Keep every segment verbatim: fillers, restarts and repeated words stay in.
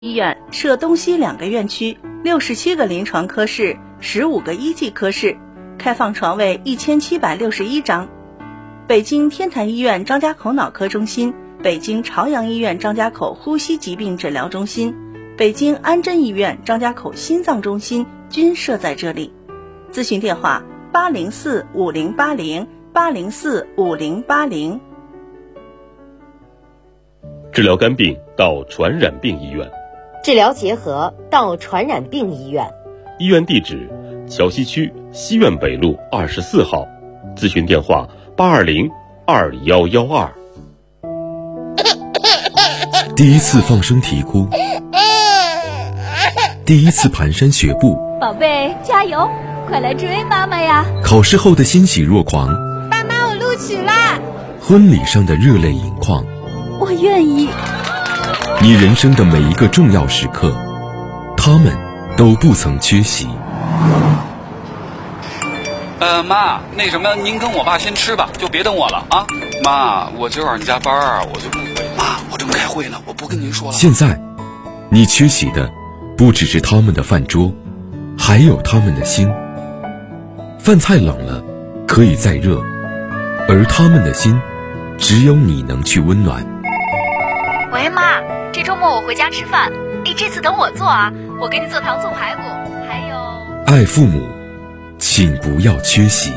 医院设东西两个院区，六十七个临床科室，十五个一级科室，开放床位一千七百六十一张。北京天坛医院张家口脑科中心、北京朝阳医院张家口呼吸疾病治疗中心、北京安贞医院张家口心脏中心均设在这里。咨询电话：八零四五零八零八零四五零八零。 治疗肝病到传染病医院， 治疗结核到传染病医院。 医院地址：桥西区西苑北路二十四号，咨询电话：八二零二幺幺二。 第一次放声啼哭，第一次蹒跚学步， 宝贝加油，快来追妈妈呀！ 考试后的欣喜若狂， 爸妈我录取啦！ 婚礼上的热泪盈眶， 我愿意。 你人生的每一个重要时刻，他们都不曾缺席。 呃，妈，那什么，您跟我爸先吃吧，就别等我了啊。妈，我今晚上加班啊，我就不回。妈，我正开会呢，我不跟您说了。 现在，你缺席的不只是他们的饭桌，还有他们的心。饭菜冷了，可以再热，而他们的心，只有你能去温暖。 喂，妈，这周末我回家吃饭，你这次等我做啊，我给你做糖醋排骨，还有…… 爱父母，请不要缺席。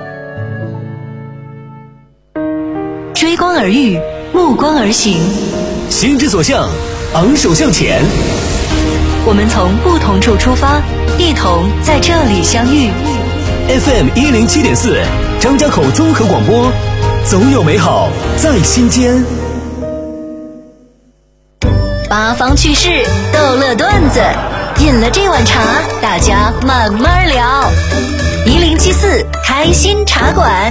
追光而遇，目光而行， 心之所向，昂首向前。 我们从不同处出发，一同在这里相遇。 F M 一零七点四，张家口综合广播，总有美好在心间。 八方趣事，逗乐段子，饮了这碗茶，大家慢慢聊。一零七四开心茶馆。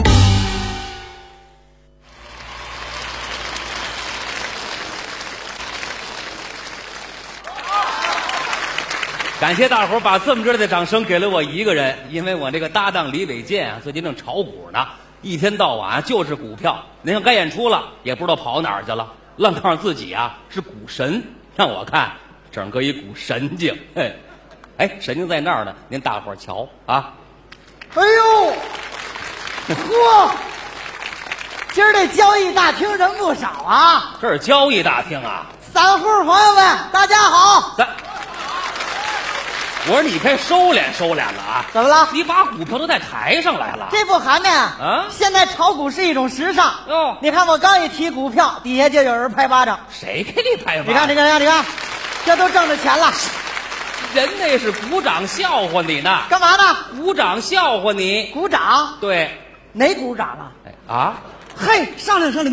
感谢大伙儿把这么热烈的掌声给了我一个人，因为我这个搭档李伟健啊，最近正炒股呢，一天到晚就是股票。您看该演出了，也不知道跑哪儿去了，愣告诉自己啊是股神，让我看整个一股神经。嘿，哎，神经在那儿呢，您大伙儿瞧啊！ 哎呦，嚯！今儿这交易大厅人不少啊！ 这是交易大厅啊！ 散户朋友们，大家好！ 咱。我说你该收敛收敛了啊！ 怎么了？ 你把股票都带抬上来了， 这不寒碜啊！现在炒股是一种时尚哦。你看我刚一提股票，底下就有人拍巴掌。 谁给你拍巴掌？ 你看，你看，你看，这都挣着钱了。 人那是鼓掌笑话你呢。 干嘛呢？ 鼓掌笑话你。 鼓掌？ 对。 哪鼓掌啊？ 啊？ 嘿，上来上来。